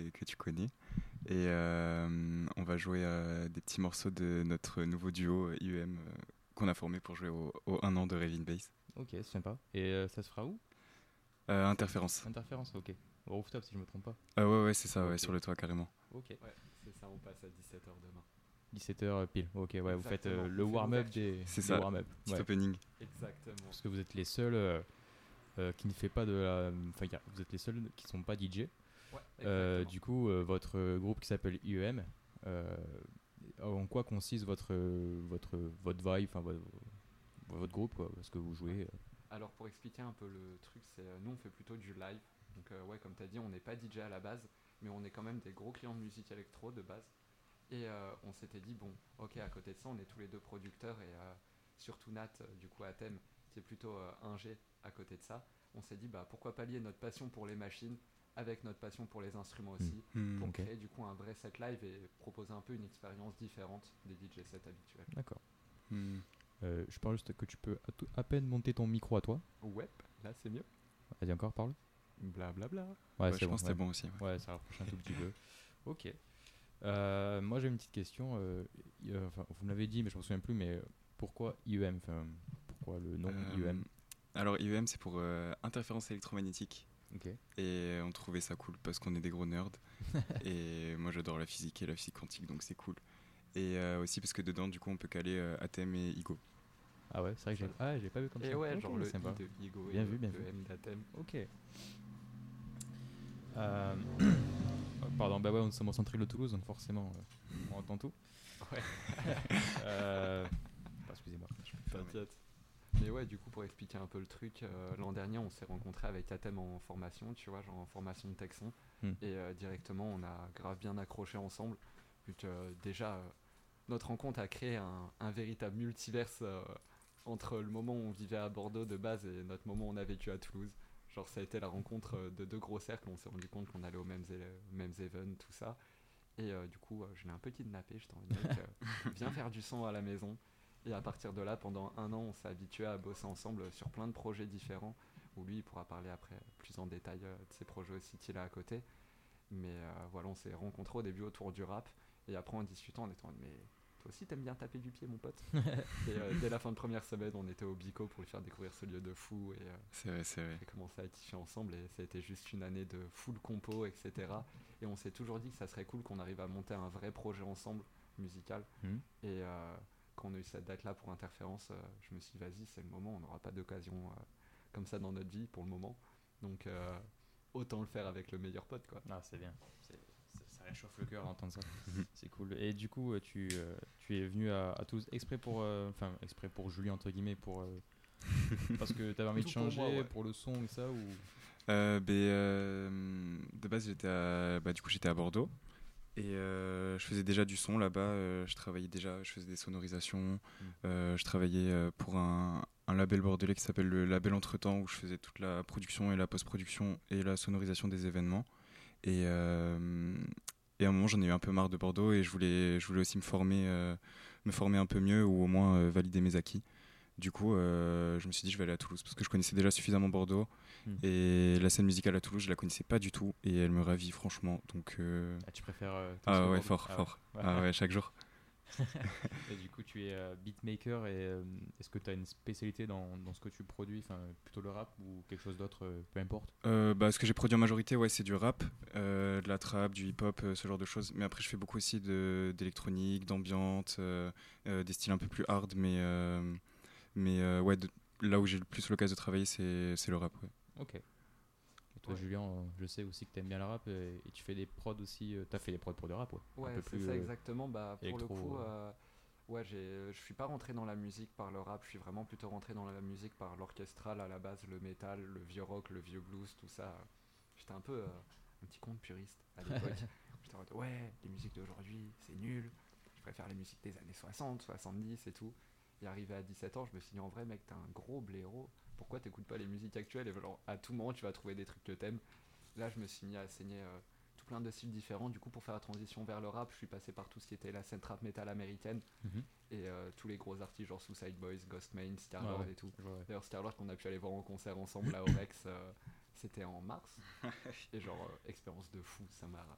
que tu connais. Et on va jouer des petits morceaux de notre nouveau duo IEM qu'on a formé pour jouer au 1 an de Rave in Bass. Ok, c'est sympa. Et ça se fera où? Interférence. Interférence, ok. Au rooftop, si je me trompe pas. Ouais, c'est ça, Ok. ouais, sur le toit carrément. Ok. Ouais, c'est ça, on passe à 17h demain. 17h pile. Ok, ouais, vous faites Exactement, le on fait warm-up l'ouverture. C'est des ça, warm-up. petit Ouais. opening. Exactement. Parce que vous êtes les seuls qui ne fait pas de la. Enfin, vous êtes les seuls qui sont pas DJ. Ouais, exactement. Du coup, votre groupe qui s'appelle IEM, en quoi consiste votre vibe, enfin votre groupe, quoi, ce que vous jouez Alors pour expliquer un peu le truc, c'est nous on fait plutôt du live. Donc ouais, comme tu as dit, on n'est pas DJ à la base, mais on est quand même des gros clients de musique électro de base. Et on s'était dit, bon, ok, à côté de ça, on est tous les deux producteurs et surtout Nat, du coup à thème, qui est plutôt ingé à côté de ça. On s'est dit, bah pourquoi pas lier notre passion pour les machines avec notre passion pour les instruments aussi, pour ok. créer du coup un vrai set live et proposer un peu une expérience différente des DJ sets habituels. D'accord. Hmm. Je parle juste que tu peux à peine monter ton micro à toi. Ouais, là c'est mieux. Vas-y encore, parle. Blablabla. Ouais, Ouais, c'est je bon. pense que c'était bon aussi. Ouais. Ouais, ça rapproche un tout petit peu. Ok. Moi j'ai une petite question. Enfin, vous me l'avez dit, mais je me souviens plus. Mais pourquoi IEM, enfin, pourquoi le nom IEM? Alors IEM c'est pour interférence électromagnétique. Ok. Et on trouvait ça cool parce qu'on est des gros nerds. Et moi j'adore la physique et la physique quantique, donc c'est cool. Et aussi parce que dedans du coup on peut caler Athème et Igo. Ah ouais, c'est vrai que j'ai pas vu comme Et ça. ouais, Ok, genre le sympa. I de Igo Bien et vu, bien le vu. M d'Athème. Ok. Euh, Pardon, bah ouais, nous sommes au centre de Toulouse, donc forcément, on entend tout. Ouais. Excusez-moi. T'inquiète. Mais ouais, du coup, pour expliquer un peu le truc, l'an dernier, on s'est rencontré avec Athème en formation, tu vois, genre en formation de Texon. Hmm. Et directement, on a grave bien accroché ensemble. Vu que déjà, notre rencontre a créé un véritable multiverse entre le moment où on vivait à Bordeaux de base et notre moment où on a vécu à Toulouse. Genre, ça a été la rencontre de deux gros cercles. On s'est rendu compte qu'on allait aux mêmes events, tout ça. Et du coup, je l'ai un peu kidnappé. J'étais en mode, mec, viens faire du son à la maison. Et à partir de là, pendant un an, on s'est habitué à bosser ensemble sur plein de projets différents. Où lui, il pourra parler après plus en détail de ses projets aussi qu'il a à côté. Mais voilà, on s'est rencontrés au début autour du rap. Et après, en discutant, on était en mode, mais toi aussi, t'aimes bien taper du pied, mon pote. Et dès la fin de première semaine, on était au Bico pour lui faire découvrir ce lieu de fou. Et C'est vrai, c'est vrai. on a commencé à kiffer ensemble. Et ça a été juste une année de full compo, etc. Et on s'est toujours dit que ça serait cool qu'on arrive à monter un vrai projet ensemble, musical. Hmm. Et quand on a eu cette date-là pour Interférence, je me suis dit, vas-y, c'est le moment. On n'aura pas d'occasion comme ça dans notre vie pour le moment. Donc, autant le faire avec le meilleur pote, quoi. Ah, c'est bien. Ça réchauffe le cœur d'entendre ça. C'est cool. Et du coup, tu es venu à Toulouse exprès pour, enfin, exprès pour Julie entre guillemets, pour parce que t'avais envie de Tout pour changer moi, ouais. pour le son et ça ou. De base, j'étais à Bordeaux et je faisais déjà du son là-bas. Je faisais des sonorisations. Je travaillais pour un label bordelais qui s'appelle le Label Entretemps où je faisais toute la production et la post-production et la sonorisation des événements. Et, et à un moment, j'en ai eu un peu marre de Bordeaux et je voulais aussi me former un peu mieux ou au moins valider mes acquis. Du coup, je me suis dit je vais aller à Toulouse parce que je connaissais déjà suffisamment Bordeaux et la scène musicale à Toulouse je la connaissais pas du tout et elle me ravit franchement. Donc Ah, tu préfères ah ouais, Bordeaux? fort, Ah fort. ouais. Ah ouais, chaque jour. Et du coup, tu es beatmaker et est-ce que tu as une spécialité dans ce que tu produis, enfin plutôt le rap ou quelque chose d'autre, peu importe. Ce que j'ai produit en majorité, ouais, c'est du rap, de la trap, du hip-hop, ce genre de choses. Mais après, je fais beaucoup aussi d'électronique, d'ambiance, des styles un peu plus hard. Ouais, là où j'ai le plus l'occasion de travailler, c'est le rap. Ouais. Ok. Et toi, Ouais. Julien, je sais aussi que tu aimes bien le rap et tu fais des prods aussi. Tu as fait des prods pour du rap, ouais. Un Ouais, peu c'est plus ça exactement. Bah, pour le électro. coup, ouais, je suis pas rentré dans la musique par le rap, je suis vraiment plutôt rentré dans la musique par l'orchestral à la base, le métal, le vieux rock, le vieux blues, tout ça. J'étais un peu un petit con puriste à l'époque. J'étais en mode, ouais, les musiques d'aujourd'hui, c'est nul. Je préfère les musiques des années 60, 70 et tout. Et arrivé à 17 ans, je me suis dit, en vrai, mec, t'es un gros blaireau. Pourquoi t'écoutes pas les musiques actuelles? Et genre, à tout moment, tu vas trouver des trucs que t'aimes. Là, je me suis mis à saigner tout plein de styles différents. Du coup, pour faire la transition vers le rap, je suis passé par tout ce qui était la scène trap metal américaine Mhm. et tous les gros artistes genre Suicide Boys, Ghostman, Ouais, Scarlord ouais. et tout. Je vois, ouais. D'ailleurs, Scarlord qu'on a pu aller voir en concert ensemble à Orex, c'était en mars. Et genre, expérience de fou, ça m'a